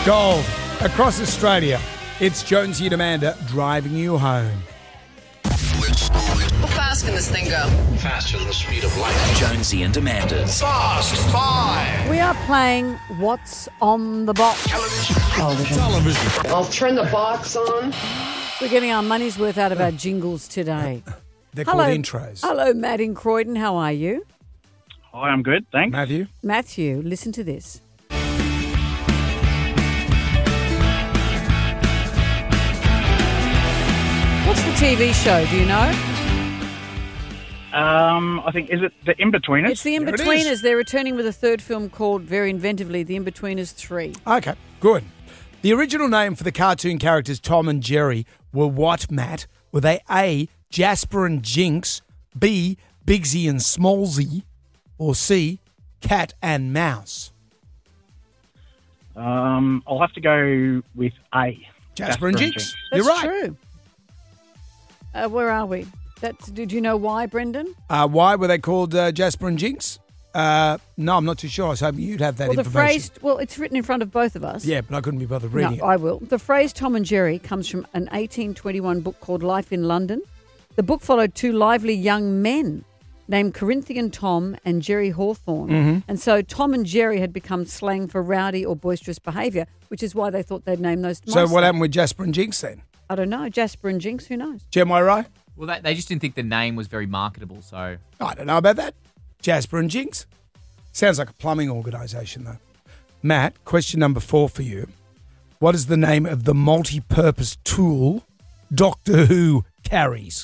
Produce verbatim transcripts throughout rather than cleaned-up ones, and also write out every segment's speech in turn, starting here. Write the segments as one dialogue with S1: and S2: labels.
S1: Gold. Across Australia, it's Jonesy and Amanda driving you home.
S2: How fast can this thing go?
S3: Faster than the speed of light.
S4: Jonesy and Amanda's
S3: Fast Five.
S5: We are playing What's on the Box.
S3: Television. Television.
S2: I'll turn the box on.
S5: We're getting our money's worth out of our jingles today.
S1: They're
S5: Hello.
S1: called intros.
S5: Hello, Matt in Croydon. How are you?
S6: Hi, I'm good, thanks.
S1: Matthew?
S5: Matthew, listen to this. What's the T V show? Do you know?
S6: Um, I think, is it The In-Betweeners?
S5: It's The
S1: There it is.
S5: In-Betweeners. They're returning with a third film called, very inventively, The In-Betweeners three.
S1: Okay, good. The original name for the cartoon characters Tom and Jerry were what, Matt? Were they A, Jasper and Jinx, B, Bigsy and Smallsy, or C, Cat and Mouse?
S6: Um, I'll have to go with A.
S1: Jasper, and Jinx.
S5: That's
S1: You're right.
S5: true. Uh, where are we? That's, did you know why, Brendan?
S1: Uh, why were they called uh, Jasper and Jinx? Uh, no, I'm not too sure. I was hoping you'd have that
S5: Well, the
S1: information.
S5: phrase, well, it's written in front of both of us.
S1: Yeah, but I couldn't be bothered
S5: No,
S1: reading it.
S5: I will. The phrase Tom and Jerry comes from an eighteen twenty-one book called Life in London. The book followed two lively young men named Corinthian Tom and Jerry Hawthorne.
S1: Mm-hmm.
S5: And so Tom and Jerry had become slang for rowdy or boisterous behaviour, which is why they thought they'd name those.
S1: So
S5: mice
S1: what
S5: that.
S1: happened with Jasper and Jinx then?
S5: I don't know. Jasper and Jinx, who knows?
S1: Jem, am I right?
S7: Well, they, they just didn't think the name was very marketable, so...
S1: I don't know about that. Jasper and Jinx. Sounds like a plumbing organisation, though. Matt, question number four for you. What is the name of the multi-purpose tool Doctor Who carries?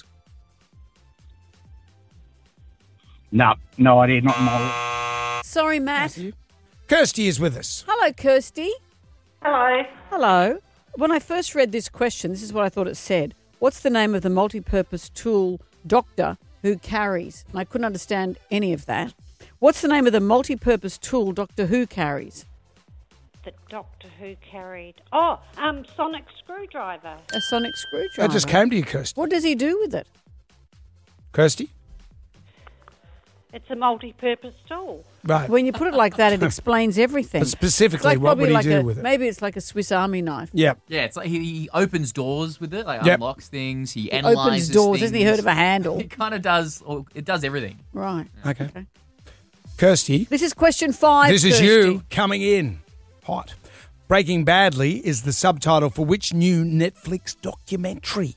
S6: No, no idea, not my...
S5: Sorry, Matt.
S1: Kirsty is with us.
S5: Hello, Kirsty.
S8: Hello.
S5: Hello. When I first read this question, this is what I thought it said. What's the name of the multi-purpose tool Doctor Who carries? And I couldn't understand any of that. What's the name of the multi-purpose tool Doctor Who carries?
S8: The Doctor Who carried... Oh, um, sonic screwdriver.
S5: A sonic screwdriver.
S1: That just came to you, Kirsty.
S5: What does he do with it?
S1: Kirsty?
S8: It's a multi-purpose tool.
S1: Right.
S5: When you put it like that, it explains everything.
S1: But
S5: It's
S1: specifically,
S5: like
S1: what
S5: probably
S1: would he
S5: like
S1: do
S5: a,
S1: with it?
S5: Maybe it's like a Swiss Army knife.
S1: Yep.
S7: Yeah, it's like he, he opens doors with it, like
S1: Yep.
S7: unlocks things, he,
S5: He
S7: analyzes
S5: opens doors.
S7: things.
S5: Hasn't he heard of a handle?
S7: It kind of does, or it does everything.
S5: Right.
S1: Okay. Kirsty,
S5: This is question five,
S1: this is
S5: Kirsty.
S1: you coming in hot. Breaking Badly is the subtitle for which new Netflix documentary?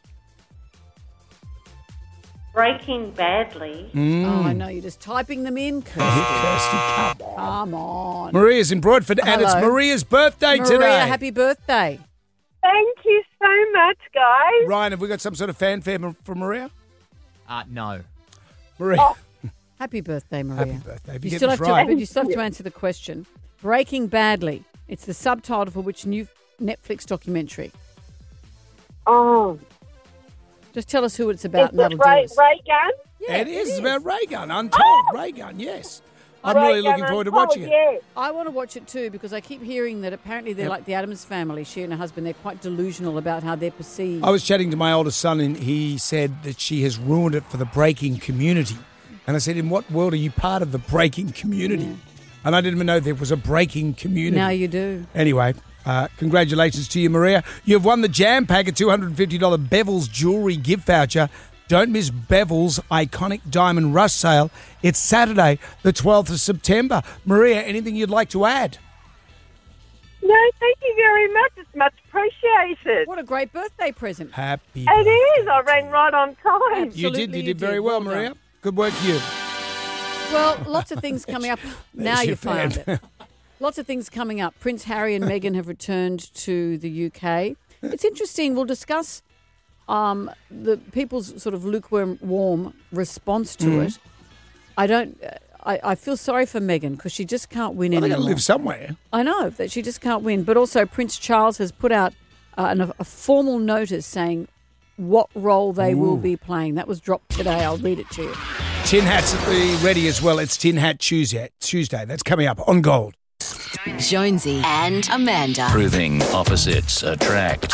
S8: Breaking Badly.
S5: Oh, I know. You're just typing them in, Kirsty.
S1: Kirsty, come on.
S5: Come on.
S1: Maria's in Broadford, and it's
S5: Hello.
S1: Maria's birthday
S5: Maria,
S1: today.
S5: happy birthday.
S8: Thank you so much, guys.
S1: Ryan, have we got some sort of fanfare ma- for Maria?
S7: Uh, no.
S1: Maria,
S5: Happy birthday, Maria.
S1: happy birthday. If
S5: You,
S1: you,
S5: still
S1: get
S5: have
S1: this right.
S5: to, but you still have to answer the question. Breaking Badly. It's the subtitle for which new Netflix documentary.
S8: Oh.
S5: Just tell us who it's about, and
S8: Is
S5: that'll
S8: it Ray,
S5: do us.
S8: Ray Gun?
S5: Yeah,
S1: it is. It's about Raygun, Untold. Raygun, yes. I'm really looking forward to watching it.
S8: Yeah.
S5: I want to watch it too because I keep hearing that apparently they're
S1: Yep.
S5: like the Addams family. She and her husband, they're quite delusional about how they're perceived.
S1: I was chatting to my oldest son, and he said that she has ruined it for the breaking community. And I said, in what world are you part of the breaking community?
S5: Yeah.
S1: And I didn't even know there was a breaking community.
S5: Now you do.
S1: Anyway, uh, congratulations to you, Maria. You've won the Jam Pack, a two hundred fifty dollars Bevel's jewellery gift voucher. Don't miss Bevel's iconic Diamond Rush sale. It's Saturday, the twelfth of September. Maria, anything you'd like to add?
S8: No, thank you very much. It's much appreciated.
S5: What a great birthday present.
S1: Happy
S8: It
S1: birthday.
S8: is. I ran right on time.
S1: You did.
S5: Absolutely
S1: You
S5: you
S1: did very
S5: did.
S1: well,
S5: Well
S1: Maria.
S5: done.
S1: Good work, you.
S5: Well, lots of things coming up. now
S1: There's
S5: you
S1: your
S5: found
S1: fan.
S5: it. Lots of things coming up. Prince Harry and Meghan have returned to the U K. It's interesting. We'll discuss um, the people's sort of lukewarm warm response to
S1: Mm.
S5: it. I don't. uh, I, I feel sorry for Meghan because she just can't win
S1: Well, they got
S5: anymore.
S1: to live somewhere.
S5: I know that she just can't win. But also, Prince Charles has put out uh, an, a formal notice saying what role they will be playing. That was dropped today. I'll read it to you.
S1: Tin Hat's ready as well. It's Tin Hat Tuesday. Tuesday. That's coming up on Gold.
S9: Jonesy and Amanda.
S4: proving opposites attract.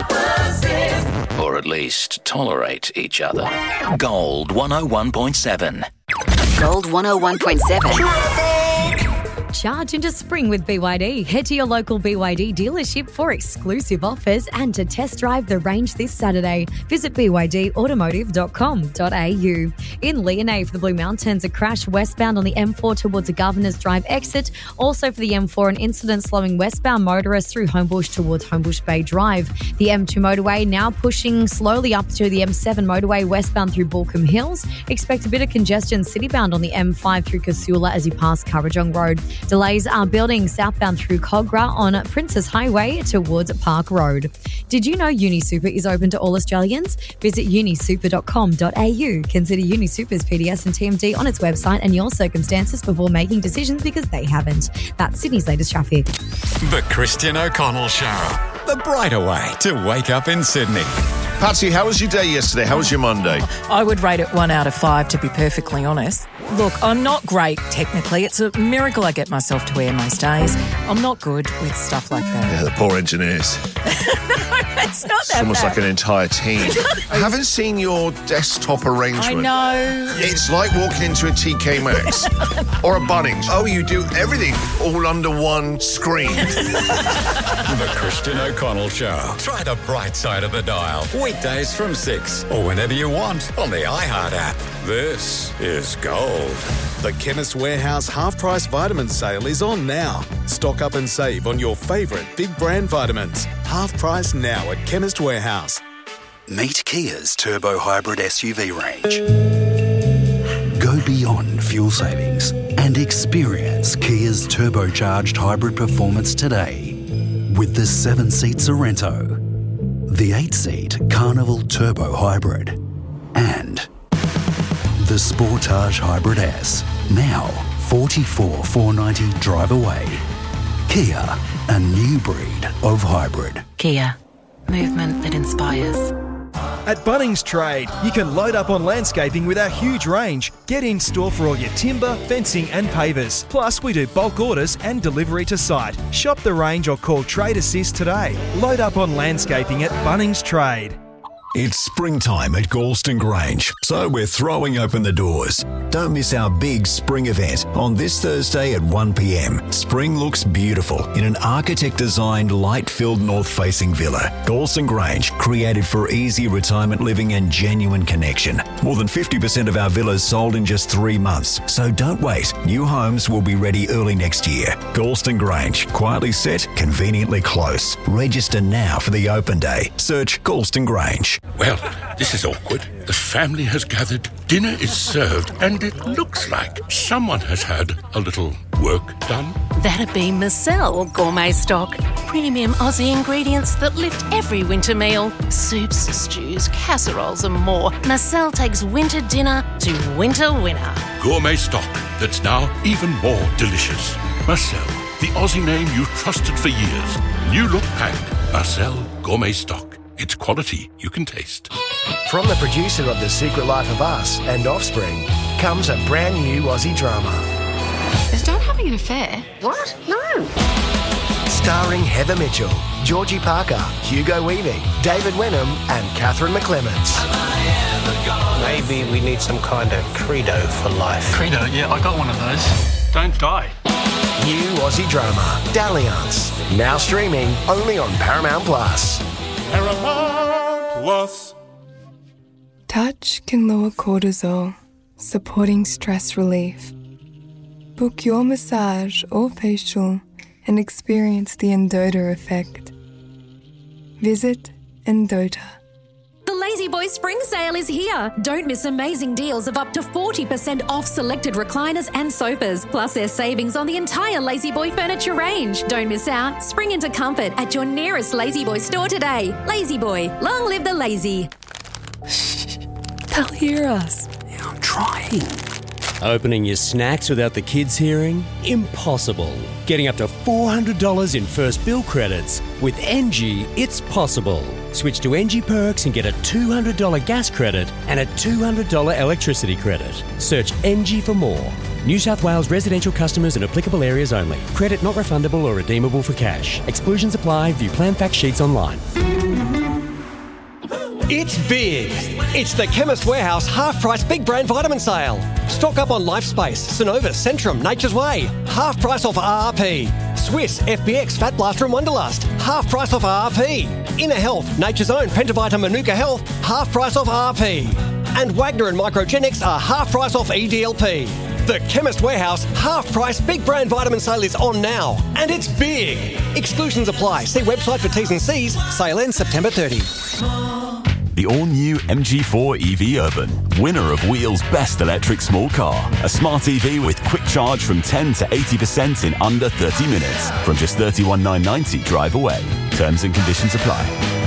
S4: Or at least tolerate each other. Gold one oh one point seven.
S9: Gold one oh one point seven.
S10: Charge into spring with B Y D. Head to your local B Y D dealership for exclusive offers and to test drive the range this Saturday. Visit b y d automotive dot com dot a u. In Leonay for the Blue Mountains, a crash westbound on the M four towards the Governor's Drive exit. Also for the M four, an incident slowing westbound motorists through Homebush towards Homebush Bay Drive. The M two motorway now pushing slowly up to the M seven motorway westbound through Balcombe Hills. Expect a bit of congestion citybound on the M five through Casula as you pass Currajong Road. Delays are building southbound through Cogra on Princess Highway towards Park Road. Did you know UniSuper is open to all Australians? Visit uni super dot com dot a u. Consider UniSuper's P D S and T M D on its website and your circumstances before making decisions because they haven't. That's Sydney's latest traffic.
S11: The Christian O'Connell Show. The brighter way to wake up in Sydney.
S12: Patsy, how was your day yesterday? How was your Monday?
S13: I would rate it one out of five, to be perfectly honest. Look, I'm not great technically. It's a miracle I get myself to wear most days. I'm not good with stuff like that.
S12: Yeah, the poor engineers.
S13: It's not
S12: It's
S13: that
S12: almost
S13: bad.
S12: like an entire team. I haven't seen your desktop arrangement.
S13: I know.
S12: It's like walking into a T K Maxx or a Bunnings. Oh, you do everything all under one screen.
S11: The Christian O'Connell Show. Try the bright side of the dial. Weekdays from six or whenever you want on the iHeart app. This is gold.
S14: The Chemist Warehouse half-price vitamin sale is on now. Stock up and save on your favourite big brand vitamins. Half price now at Chemist Warehouse.
S15: Meet Kia's Turbo Hybrid S U V range. Go beyond fuel savings and experience Kia's turbocharged hybrid performance today with the seven-seat Sorrento, the eight-seat Carnival Turbo Hybrid, and the Sportage Hybrid S, now forty-four thousand four hundred ninety drive away. Kia, a new breed of hybrid.
S16: Kia, movement that inspires.
S17: At Bunnings Trade, you can load up on landscaping with our huge range. Get in store for all your timber, fencing and pavers. Plus, we do bulk orders and delivery to site. Shop the range or call Trade Assist today. Load up on landscaping at Bunnings Trade.
S18: It's springtime at Galston Grange, so we're throwing open the doors. Don't miss our big spring event on this Thursday at one p m. Spring looks beautiful in an architect-designed, light-filled north-facing villa. Galston Grange, created for easy retirement living and genuine connection. More than fifty percent of our villas sold in just three months, so don't wait. New homes will be ready early next year. Galston Grange, quietly set, conveniently close. Register now for the open day. Search Galston Grange.
S19: Well, this is awkward. The family has gathered, dinner is served, and it looks like someone has had a little work done.
S20: That'd be Marcel Gourmet Stock. Premium Aussie ingredients that lift every winter meal. Soups, stews, casseroles and more. Marcel takes winter dinner to winter winner.
S19: Gourmet stock that's now even more delicious. Marcel, the Aussie name you trusted for years. New look pack. Marcel Gourmet Stock. It's quality you can taste.
S21: From the producer of The Secret Life of Us and Offspring comes a brand new Aussie drama.
S22: Is Dad having an affair?
S21: What? No. Starring Heather Mitchell, Georgie Parker, Hugo Weaving, David Wenham and Catherine McClements.
S23: Maybe we need some kind of credo for life.
S24: Credo? Yeah, I got one of those. Don't die.
S21: New Aussie drama, Dalliance. Now streaming only on Paramount Plus.
S19: Paramount Plus.
S25: Touch can lower cortisol, supporting stress relief. Book your massage or facial and experience the Endota effect. Visit Endota.
S26: The Lazy Boy Spring Sale is here. Don't miss amazing deals of up to forty percent off selected recliners and sofas. Plus there's savings on the entire Lazy Boy furniture range. Don't miss out. Spring into comfort at your nearest Lazy Boy store today. Lazy Boy, long live the lazy.
S27: They'll hear us.
S28: Yeah, I'm trying.
S29: Opening your snacks without the kids hearing? Impossible. Getting up to four hundred dollars in first bill credits. With Engie, it's possible. Switch to Engie Perks and get a two hundred dollars gas credit and a two hundred dollars electricity credit. Search Engie for more. New South Wales residential customers in applicable areas only. Credit not refundable or redeemable for cash. Exclusions apply. View plan fact sheets online.
S1: It's big. It's the Chemist Warehouse half-price big brand vitamin sale. Stock up on Lifespace, Synovus, Centrum, Nature's Way. Half price off R R P. Swiss, F B X, Fat Blaster and Wonderlust. Half price off R R P. Inner Health, Nature's Own, Pentavita, Manuka Health. Half price off R R P. And Wagner and Microgenics are half price off E D L P. The Chemist Warehouse half-price big brand vitamin sale is on now. And it's big. Exclusions apply. See website for T's and C's. Sale ends September thirtieth.
S2: The all-new M G four E V Urban, winner of Wheel's Best Electric Small Car. A smart E V with quick charge from ten to eighty percent in under thirty minutes. From just thirty-one thousand nine hundred ninety drive away. Terms and conditions apply.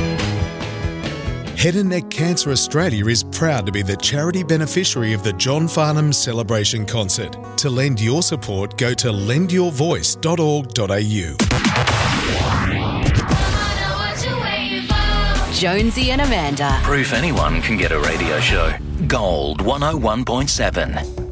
S14: Head and Neck Cancer Australia is proud to be the charity beneficiary of the John Farnham Celebration Concert. To lend your support, go to lend your voice dot org dot a u.
S9: Jonesy and Amanda.
S3: Proof anyone can get a radio show. Gold one oh one point seven.